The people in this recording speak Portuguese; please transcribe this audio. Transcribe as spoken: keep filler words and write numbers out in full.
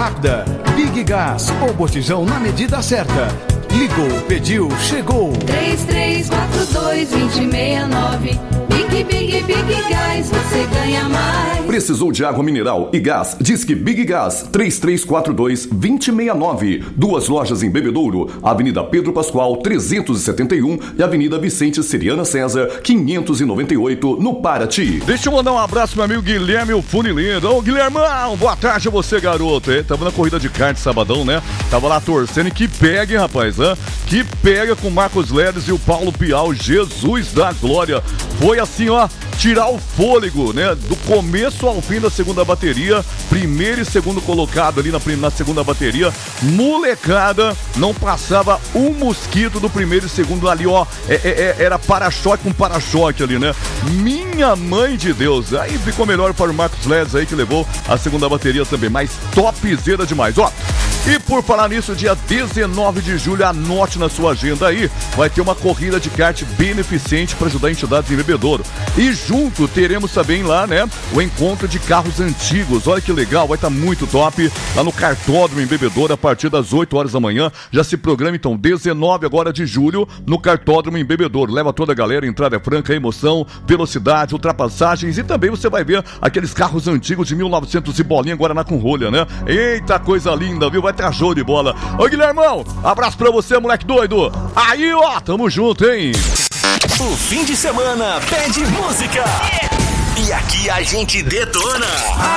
rápida. Big Gas, o botijão na medida certa. Ligou, pediu, chegou. três três quatro dois, dois zero seis nove. Big, Big, Big Gas, você ganha mais. Precisou de água mineral e gás? Disque Big Gas, três três quatro dois, dois zero seis nove. Duas lojas em Bebedouro, Avenida Pedro Pascoal, trezentos e setenta e um e Avenida Vicente Seriana César, quinhentos e noventa e oito, no Paraty. Deixa eu mandar um abraço pro meu amigo Guilherme, o Funilinda. Ô, Guilhermão, boa tarde a você, garoto. É, tava na corrida de kart sabadão, né? Tava lá torcendo e que pegue, rapaz, né? Que pega com o Marcos Ledes e o Paulo Piau, Jesus da glória. Foi assim, ó, tirar o fôlego, né? Do começo ao fim da segunda bateria, primeiro e segundo colocado ali na, na segunda bateria, molecada, não passava um mosquito do primeiro e segundo ali, ó, é, é, era para-choque com para-choque ali, né? Minha mãe de Deus, aí ficou melhor para o Marcos Ledes aí, que levou a segunda bateria também, mas topzera demais, ó. E por falar nisso, dia dezenove de julho, anote na sua agenda aí, vai ter uma corrida de kart beneficente para ajudar entidades em Bebedouro. E junto teremos também lá, né, o encontro de carros antigos. Olha que legal, vai estar tá muito top lá no Kartódromo em Bebedouro a partir das oito horas da manhã. Já se programa então, dezenove agora de julho no Kartódromo em Bebedouro. Leva toda a galera, entrada é franca, emoção, velocidade, ultrapassagens e também você vai ver aqueles carros antigos de mil e novecentos e bolinha Guaraná com rolha, né? Eita, coisa linda, viu? Vai ter show de bola. Ô, Guilhermão, abraço pra você, moleque doido. Aí, ó, tamo junto, hein? O fim de semana pede música. E aqui a gente detona.